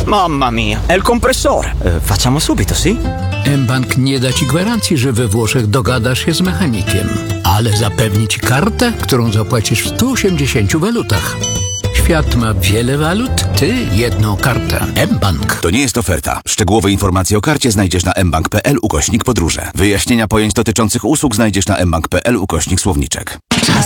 Mamma mia, è il compressore. Facciamo subito, sì? mBank nie da ci gwarancji, że we Włoszech dogadasz się z mechanikiem, ale zapewni ci kartę, którą zapłacisz w 180 walutach. Świat ma wiele walut, ty jedną kartę. mBank. To nie jest oferta. Szczegółowe informacje o karcie znajdziesz na mbank.pl/podróże. Wyjaśnienia pojęć dotyczących usług znajdziesz na mbank.pl/słowniczek.